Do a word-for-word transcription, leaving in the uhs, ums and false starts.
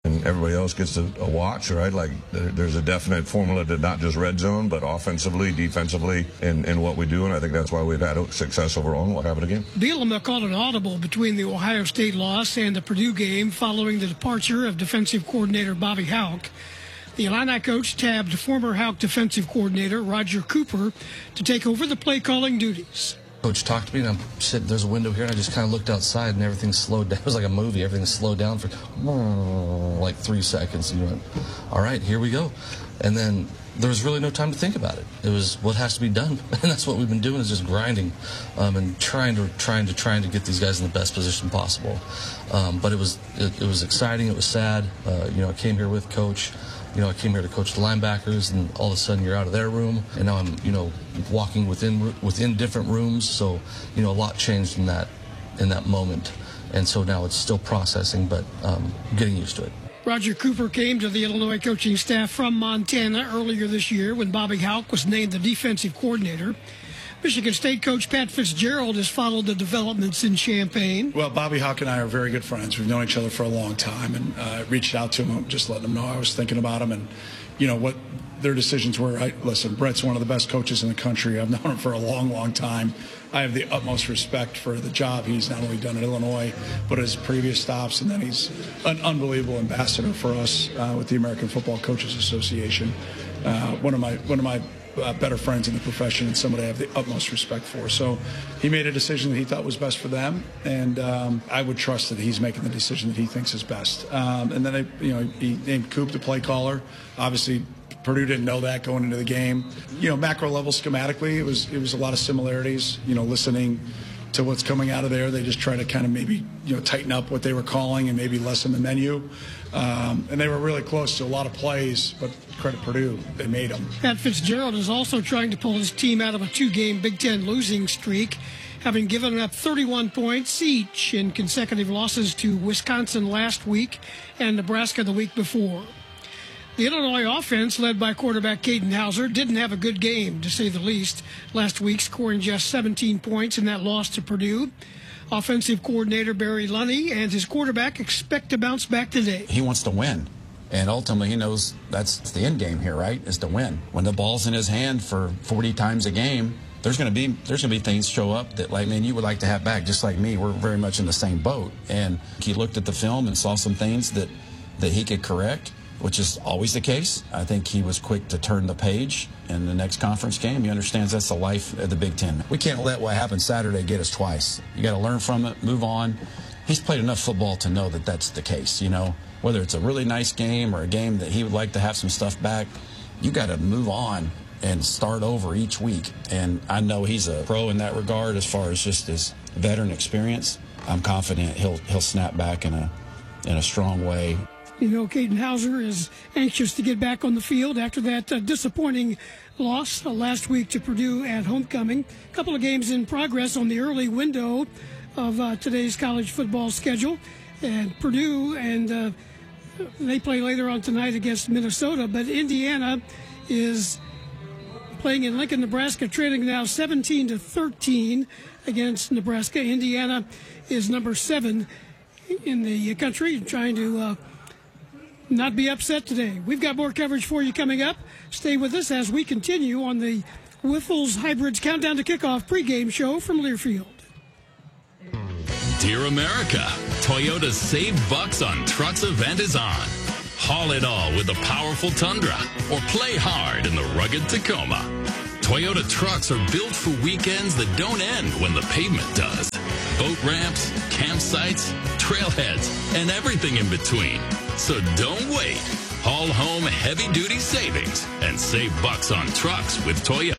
and everybody else gets a, a watch, right? Like there, there's a definite formula to not just red zone, but offensively, defensively, in, in what we do, and I think that's why we've had success overall, and we'll have it again. Bielema called an audible between the Ohio State loss and the Purdue game following the departure of defensive coordinator Bobby Hauck. The Illini coach tabbed former Hauck defensive coordinator Roger Cooper to take over the play-calling duties. Coach talked to me, and I'm sitting, there's a window here, and I just kind of looked outside, and everything slowed down. It was like a movie. Everything slowed down for like three seconds. And you went, all right, here we go. And then there was really no time to think about it. It was what has to be done, and that's what we've been doing, is just grinding um, and trying to trying to trying to get these guys in the best position possible. Um, but it was it, it was exciting. It was sad. Uh, you know, I came here with Coach. You know, I came here to coach the linebackers, and all of a sudden you're out of their room, and now I'm, you know, walking within within different rooms. So, you know, a lot changed in that in that moment, and so now it's still processing, but um, getting used to it. Roger Cooper came to the Illinois coaching staff from Montana earlier this year when Bobby Hauck was named the defensive coordinator. Michigan State coach Pat Fitzgerald has followed the developments in Champaign. Well, Bobby Hauck and I are very good friends. We've known each other for a long time, and I uh, reached out to him, just letting him know I was thinking about him and, you know, what their decisions were. I, listen, Brett's one of the best coaches in the country. I've known him for a long, long time. I have the utmost respect for the job he's not only done in Illinois, but his previous stops, and then he's an unbelievable ambassador for us uh, with the American Football Coaches Association. Uh, one of my one of my Uh, better friends in the profession, and somebody I have the utmost respect for. So he made a decision that he thought was best for them, and um, I would trust that he's making the decision that he thinks is best. Um, and then, I, you know, he named Coop the play caller. Obviously, Purdue didn't know that going into the game. You know, macro level schematically, it was it was a lot of similarities. You know, listening to what's coming out of there, they just try to kind of maybe, you know, tighten up what they were calling and maybe lessen the menu. Um, and they were really close to a lot of plays, but credit Purdue, they made them. Pat Fitzgerald is also trying to pull his team out of a two-game Big Ten losing streak, having given up thirty-one points each in consecutive losses to Wisconsin last week and Nebraska the week before. The Illinois offense, led by quarterback Caden Hauser, didn't have a good game, to say the least, last week, scoring just seventeen points in that loss to Purdue. Offensive coordinator Barry Lunney and his quarterback expect to bounce back today. He wants to win, and ultimately he knows that's the end game here, right, is to win. When the ball's in his hand for forty times a game, there's going to be there's going to be things show up that, like, man, you would like to have back, just like me. We're very much in the same boat. And he looked at the film and saw some things that, that he could correct, which is always the case. I think he was quick to turn the page in the next conference game. He understands that's the life of the Big Ten. We can't let what happened Saturday get us twice. You got to learn from it, move on. He's played enough football to know that that's the case, you know. Whether it's a really nice game or a game that he would like to have some stuff back, you got to move on and start over each week. And I know he's a pro in that regard as far as just his veteran experience. I'm confident he'll he'll snap back in a in a strong way. You know, Caden Hauser is anxious to get back on the field after that uh, disappointing loss uh, last week to Purdue at homecoming. A couple of games in progress on the early window of uh, today's college football schedule. And Purdue, and uh, they play later on tonight against Minnesota, but Indiana is playing in Lincoln, Nebraska, trailing now seventeen to thirteen against Nebraska. Indiana is number seven in the country, trying to uh, not be upset today. We've got more coverage for you coming up. Stay with us as we continue on the Wyffels Hybrids Countdown to Kickoff pregame show from Learfield. Dear America, Toyota's Save Bucks on Trucks event is on. Haul it all with the powerful Tundra or play hard in the rugged Tacoma. Toyota trucks are built for weekends that don't end when the pavement does. Boat ramps, campsites, trailheads, and everything in between. So don't wait. Haul home heavy-duty savings and save bucks on trucks with Toyota.